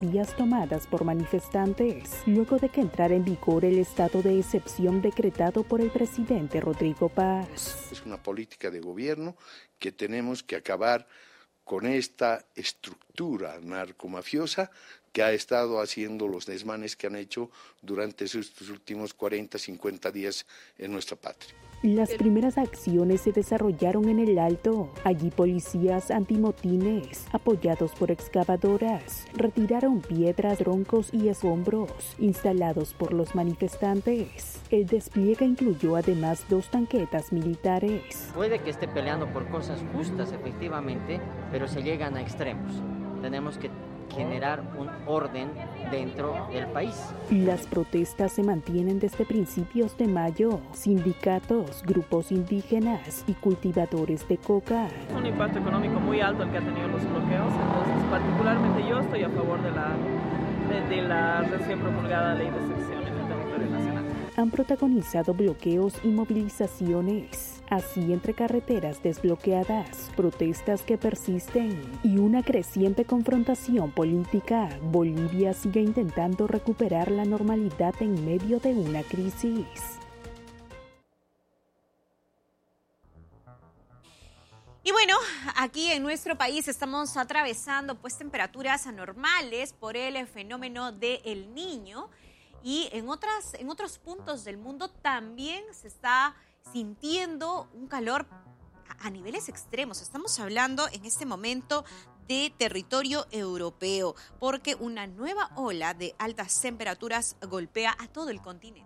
días tomadas por manifestantes, luego de que entrara en vigor el estado de excepción decretado por el presidente Rodrigo Paz. Es una política de gobierno que tenemos que acabar con esta estructura narcomafiosa que ha estado haciendo los desmanes que han hecho durante estos últimos 40, 50 días en nuestra patria. Las primeras acciones se desarrollaron en el Alto. Allí policías antimotines, apoyados por excavadoras, retiraron piedras, troncos y escombros instalados por los manifestantes. El despliegue incluyó además 2 tanquetas militares. Puede que esté peleando por cosas justas, efectivamente, pero se llegan a extremos. Tenemos que generar un orden dentro del país. Las protestas se mantienen desde principios de mayo. Sindicatos, grupos indígenas y cultivadores de coca. Un impacto económico muy alto el que ha tenido los bloqueos, entonces particularmente yo estoy a favor de la recién promulgada ley de excepción en el territorio nacional. Han protagonizado bloqueos y movilizaciones. Así, entre carreteras desbloqueadas, protestas que persisten y una creciente confrontación política, Bolivia sigue intentando recuperar la normalidad en medio de una crisis. Y bueno, aquí en nuestro país estamos atravesando temperaturas anormales por el fenómeno de El Niño, y en otros puntos del mundo también se está sintiendo un calor a niveles extremos. Estamos hablando en este momento de territorio europeo, porque una nueva ola de altas temperaturas golpea a todo el continente.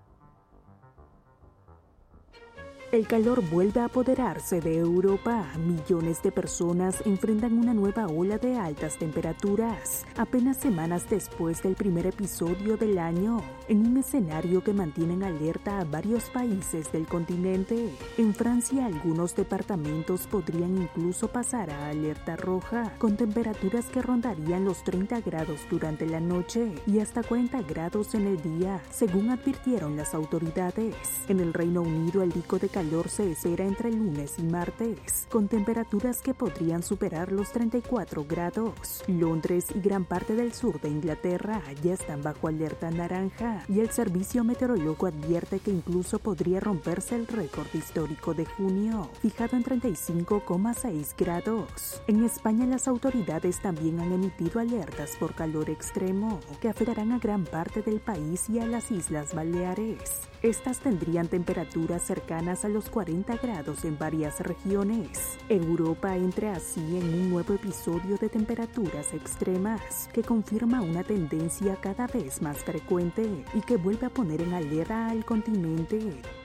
El calor vuelve a apoderarse de Europa. Millones de personas enfrentan una nueva ola de altas temperaturas, apenas semanas después del primer episodio del año, en un escenario que mantiene en alerta a varios países del continente. En Francia, algunos departamentos podrían incluso pasar a alerta roja, con temperaturas que rondarían los 30 grados durante la noche y hasta 40 grados en el día, según advirtieron las autoridades. En el Reino Unido, el pico de calor se espera entre lunes y martes, con temperaturas que podrían superar los 34 grados. Londres y gran parte del sur de Inglaterra ya están bajo alerta naranja, y el servicio meteorólogo advierte que incluso podría romperse el récord histórico de junio, fijado en 35,6 grados. En España, las autoridades también han emitido alertas por calor extremo, que afectarán a gran parte del país y a las Islas Baleares. Estas tendrían temperaturas cercanas a los 40 grados en varias regiones. Europa entra así en un nuevo episodio de temperaturas extremas, que confirma una tendencia cada vez más frecuente y que vuelve a poner en alerta al continente.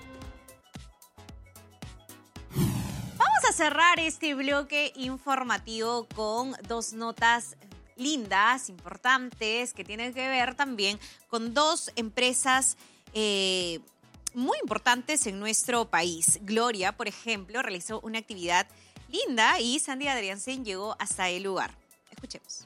Vamos a cerrar este bloque informativo con 2 notas lindas, importantes, que tienen que ver también con 2 empresas muy importantes en nuestro país. Gloria, por ejemplo, realizó una actividad linda y Sandy Adriansen llegó hasta el lugar. Escuchemos.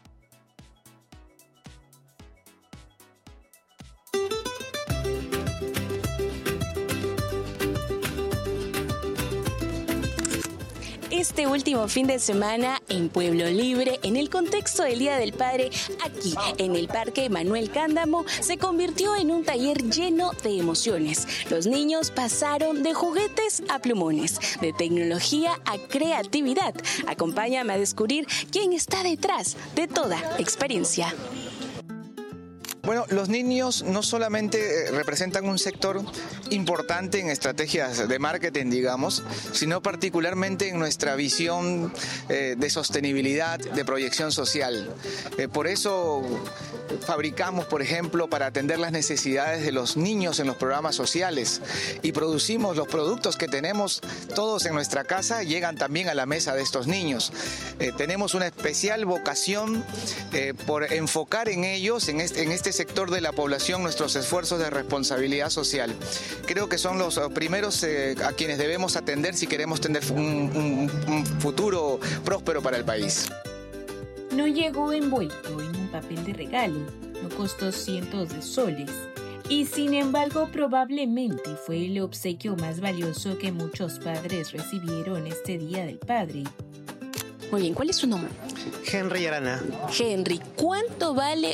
Este último fin de semana en Pueblo Libre, en el contexto del Día del Padre, aquí en el Parque Manuel Cándamo, se convirtió en un taller lleno de emociones. Los niños pasaron de juguetes a plumones, de tecnología a creatividad. Acompáñame a descubrir quién está detrás de toda experiencia. Bueno, los niños no solamente representan un sector importante en estrategias de marketing, digamos, sino particularmente en nuestra visión de sostenibilidad, de proyección social. Por eso fabricamos, por ejemplo, para atender las necesidades de los niños en los programas sociales, y producimos los productos que tenemos todos en nuestra casa, llegan también a la mesa de estos niños. Tenemos una especial vocación por enfocar en ellos, en este sector de la población, nuestros esfuerzos de responsabilidad social. Creo que son los primeros a quienes debemos atender si queremos tener un futuro próspero para el país. No llegó envuelto en un papel de regalo, no costó cientos de soles, y sin embargo probablemente fue el obsequio más valioso que muchos padres recibieron este Día del Padre. Muy bien, ¿cuál es su nombre? Henry Arana. Henry, ¿cuánto vale